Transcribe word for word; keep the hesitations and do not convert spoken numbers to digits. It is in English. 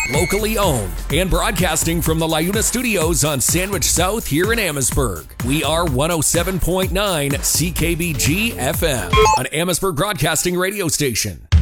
Locally owned and broadcasting from the LiUNA Studios on Sandwich South here in Amherstburg. We are one oh seven point nine C K B G F M, an Amherstburg broadcasting radio station.